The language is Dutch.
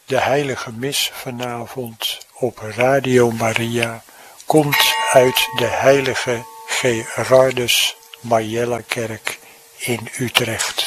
De heilige mis vanavond op Radio Maria komt uit de heilige Gerardus Marjellakerk in Utrecht.